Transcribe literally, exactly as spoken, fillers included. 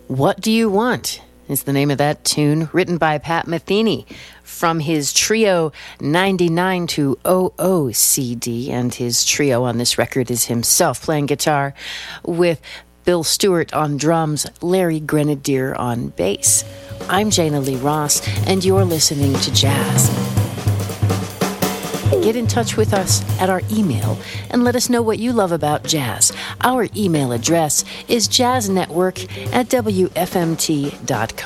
What Do You Want is the name of that tune, written by Pat Metheny from his Trio ninety-nine to oh oh C D. And his trio on this record is himself playing guitar with Bill Stewart on drums, Larry Grenadier on bass. I'm Jana Lee Ross, and you're listening to Jazz. Get in touch with us at our email and let us know what you love about jazz. Our email address is jazznetwork at w f m t dot com.